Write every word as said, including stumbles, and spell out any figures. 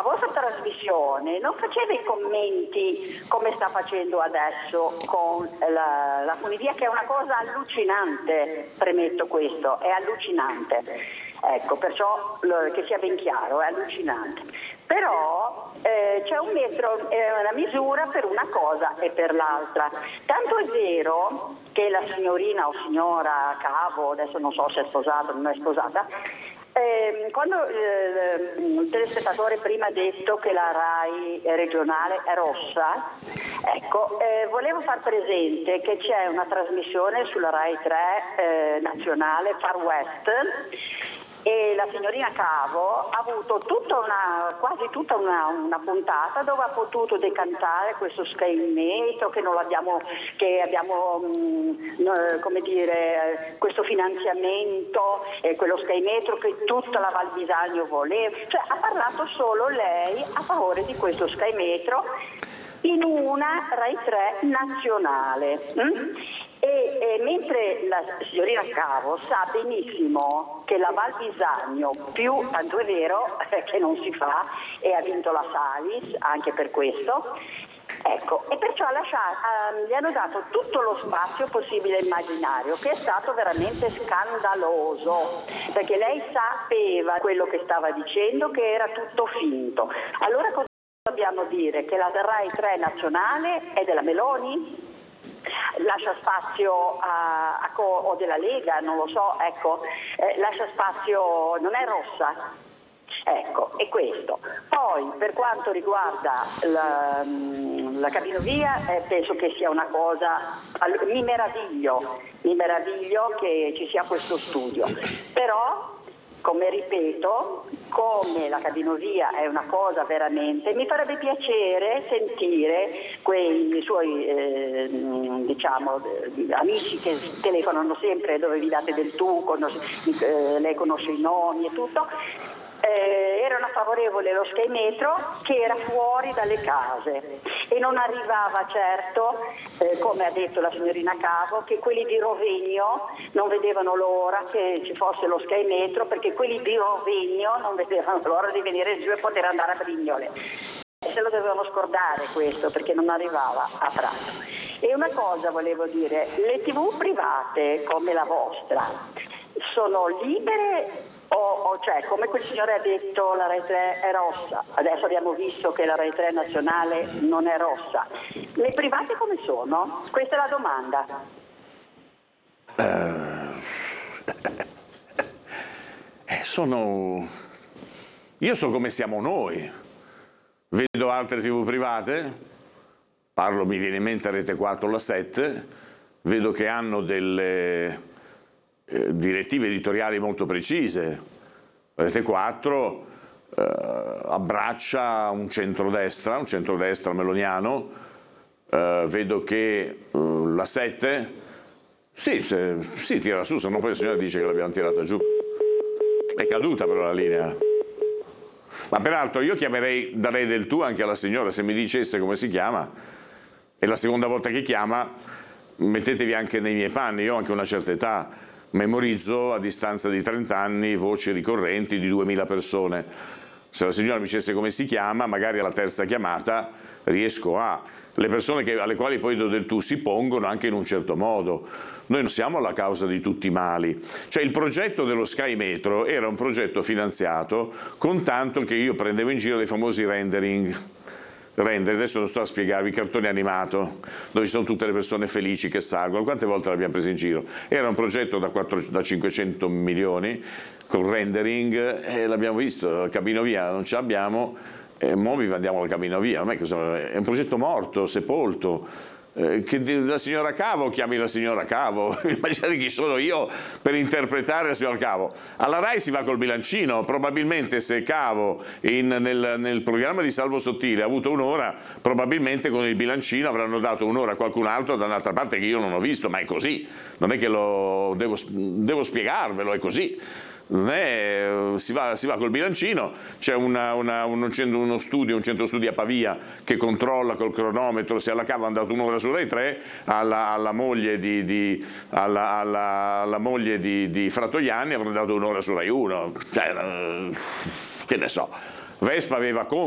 vostra trasmissione non faceva i commenti come sta facendo adesso con la, la funivia, che è una cosa allucinante, premetto questo, è allucinante. Ecco, perciò che sia ben chiaro, è allucinante. Però eh, c'è un metro, eh, una misura per una cosa e per l'altra. Tanto è vero che la signorina o signora Cavo, adesso non so se è sposata o non è sposata, eh, quando eh, il telespettatore prima ha detto che la RAI regionale è rossa, ecco, eh, volevo far presente che c'è una trasmissione sulla RAI tre eh, nazionale, Far West, e la signorina Cavo ha avuto tutta una, quasi tutta una, una puntata dove ha potuto decantare questo schermetro che non l'abbiamo, che abbiamo mh, come dire, questo finanziamento e quello schermetro che tutta la Val Bisagno voleva, cioè ha parlato solo lei a favore di questo schermetro in una RAI tre nazionale. Hm? E, e mentre la signorina Cavo sa benissimo che la Val Bisagno più, tanto è vero eh, che non si fa, e ha vinto la Salis anche per questo, ecco, e perciò ha lasciato, eh, gli hanno dato tutto lo spazio possibile e immaginario, che è stato veramente scandaloso, perché lei sapeva quello che stava dicendo, che era tutto finto. Allora cosa dobbiamo dire? Che la RAI tre nazionale è della Meloni? Lascia spazio a, a o della Lega, non lo so, ecco, eh, lascia spazio, non è rossa, ecco, è questo. Poi per quanto riguarda la, la cabinovia, eh, penso che sia una cosa, mi meraviglio, mi meraviglio che ci sia questo studio, però come ripeto, come la cabinovia è una cosa veramente, mi farebbe piacere sentire quei suoi eh, diciamo amici che telefonano sempre dove vi date del tu, conosce, eh, lei conosce i nomi e tutto, eh, erano favorevoli allo schermetro che era fuori dalle case e non arrivava certo, eh, come ha detto la signorina Cavo, che quelli di Rovegno non vedevano l'ora che ci fosse lo schermetro, perché quelli di Rovegno non vedevano l'ora di venire giù e poter andare a Brignole. Se lo dovevano scordare questo, perché non arrivava a Prato. E una cosa volevo dire, le tivù private come la vostra sono libere o, o cioè come quel signore ha detto la RAI tre è rossa, adesso abbiamo visto che la RAI tre nazionale non è rossa, le private come sono? Questa è la domanda. Eh, sono io so come siamo noi, vedo altre tivù private, parlo, mi viene in mente Rete quattro, la sette, vedo che hanno delle Eh, direttive editoriali molto precise. Rete quattro eh, abbraccia un centrodestra, un centrodestra meloniano, eh, vedo che eh, la sette, sì, se, sì, tira su, se no poi la signora dice che l'abbiamo tirata giù. È caduta però la linea. Ma peraltro io chiamerei, darei del tu anche alla signora, se mi dicesse come si chiama, è la seconda volta che chiama, mettetevi anche nei miei panni, io ho anche una certa età, memorizzo a distanza di trenta anni voci ricorrenti di duemila persone. Se la signora mi dicesse come si chiama, magari alla terza chiamata riesco a... Le persone che, alle quali poi do del tu si pongono anche in un certo modo. Noi non siamo la causa di tutti i mali. Cioè il progetto dello Sky Metro era un progetto finanziato con tanto che io prendevo in giro dei famosi rendering. Rendere, adesso non sto a spiegarvi, cartone animato, dove ci sono tutte le persone felici che salgono, quante volte l'abbiamo preso in giro? Era un progetto da, quattro, da cinquecento milioni, con rendering, e l'abbiamo visto, la cabinovia non ce l'abbiamo, e mo vi andiamo alla cabinovia, non è, cosa, è un progetto morto, sepolto. Eh, che la signora Cavo chiami la signora Cavo, immaginate chi sono io per interpretare la signora Cavo. Alla RAI si va col bilancino, probabilmente se Cavo in, nel, nel programma di Salvo Sottile ha avuto un'ora, probabilmente con il bilancino avranno dato un'ora a qualcun altro da un'altra parte che io non ho visto, ma è così, non è che lo devo, devo spiegarvelo, è così. Non è, si, va, si va col bilancino, c'è una, una, uno, uno studio, un centro studi a Pavia che controlla col cronometro se alla Cavo hanno dato un'ora su Rai tre, alla, alla moglie di, di, alla, alla, alla moglie di, di Fratoianni avranno dato un'ora su Rai uno, cioè, che ne so, Vespa aveva conto.